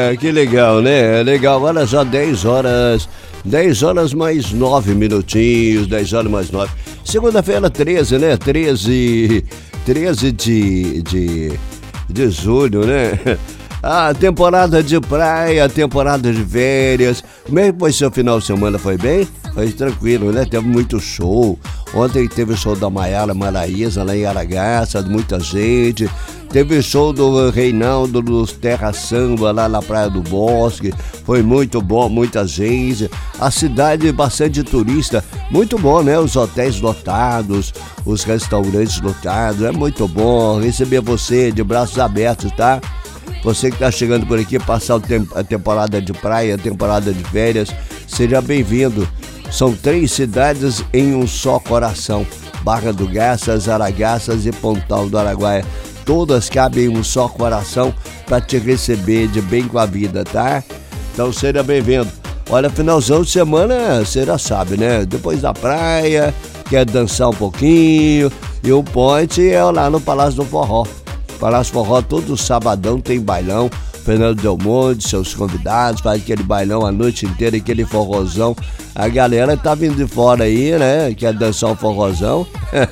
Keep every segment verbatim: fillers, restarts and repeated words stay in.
É, que legal, né? Legal, olha só, dez horas, dez horas mais nove minutinhos, dez horas mais nove. Segunda-feira, treze, né? treze, treze de, de, de julho, né? Ah, temporada de praia, temporada de férias. Como é que foi seu final de semana? Foi bem? Foi tranquilo, né? Teve muito show. Ontem teve o show da Maiara Maraíza lá em Aragaça, muita gente. Teve show do Reinaldo dos Terra Samba lá na Praia do Bosque. Foi muito bom, muita gente. A cidade, bastante turista. Muito bom, né? Os hotéis lotados, os restaurantes lotados. É muito bom receber você de braços abertos, tá? Você que está chegando por aqui, passar a temporada de praia, a temporada de férias, seja bem-vindo. São três cidades em um só coração: Barra do Garças, Aragaças e Pontal do Araguaia. Todas cabem em um só coração para te receber de bem com a vida, tá? Então seja bem-vindo. Olha, finalzão de semana, você já sabe, né? Depois da praia, quer dançar um pouquinho, e o ponte é lá no Palácio do Forró. Palácio Forró, todo sabadão tem bailão. Fernando Del Monte, seus convidados, faz aquele bailão a noite inteira, aquele forrozão. A galera tá vindo de fora aí, né? Quer dançar um forrozão.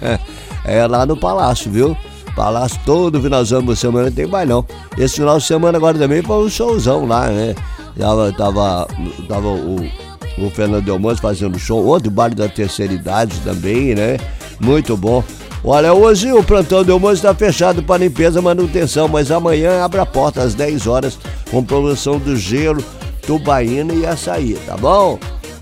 É lá no Palácio, viu? Palácio, todo finalzão de semana tem bailão. Esse final de semana agora também foi um showzão lá, né? Tava, tava, tava o, o Fernando Del Monte fazendo show. Ontem o baile da terceira idade também, né? Muito bom. Olha, hoje o plantão Del Monte está fechado para limpeza e manutenção, mas amanhã abre a porta às dez horas com promoção do gelo, tubaína e açaí, tá bom?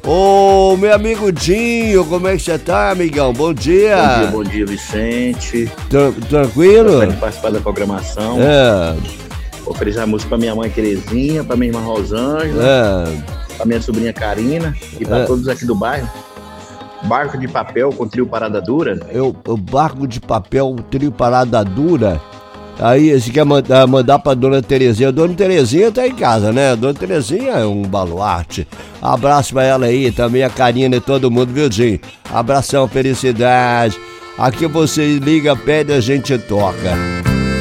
Ô, meu amigo Dinho, como é que você tá, amigão? Bom dia. Bom dia, bom dia, Vicente. Tran- tranquilo? Gostaria de participar da programação. É. Oferecer a música para minha mãe Terezinha, para minha irmã Rosângela, É. para minha sobrinha Karina e para É. todos aqui do bairro. Barco de papel com trio Parada Dura. Eu, o barco de papel, trio Parada Dura. Aí, você quer mandar, mandar pra Dona Terezinha. A Dona Terezinha tá em casa, né? A Dona Terezinha é um baluarte. Abraço pra ela aí, também a Karina e todo mundo, viu, Dinho? Abração, felicidade. Aqui você liga, pede, a gente toca.